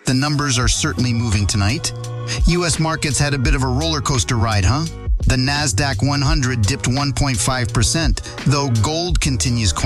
The numbers are certainly moving tonight. U.S. markets had a bit of a roller coaster ride, huh? The NASDAQ 100 dipped 1.5%, though gold continues